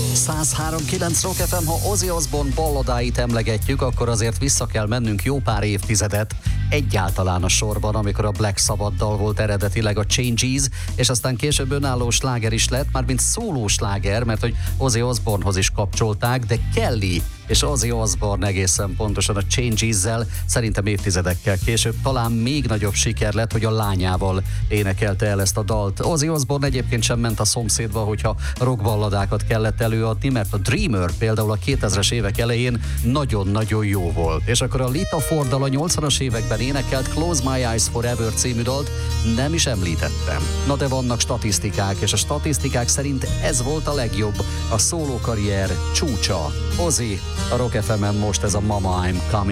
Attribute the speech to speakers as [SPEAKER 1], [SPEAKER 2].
[SPEAKER 1] 103.9 Rock FM, ha Ozzy Osbourne balladáit emlegetjük, akkor azért vissza kell mennünk jó pár évtizedet egyáltalán a sorban, amikor a Black Sabbath-dal volt eredetileg a Changes, és aztán később önálló sláger is lett, mármint szóló sláger, mert hogy Ozzy Osbournehoz is kapcsolták, de Kelly és Ozzy Osbourne egészen pontosan a Changes-zel szerintem évtizedekkel később talán még nagyobb siker lett, hogy a lányával énekelte el ezt a dalt. Ozzy Osbourne egyébként sem ment a szomszédba, hogyha rockballadákat kellett előadni, mert a Dreamer például a 2000-es évek elején nagyon-nagyon jó volt. És akkor a Lita Forddal a 80-as években énekelt Close My Eyes Forever című dalt nem is említettem. Na de vannak statisztikák, és a statisztikák szerint ez volt a legjobb, a szólókarrier csúcsa. Ozzy, a Rock FM-en most ez a Mama I'm Coming.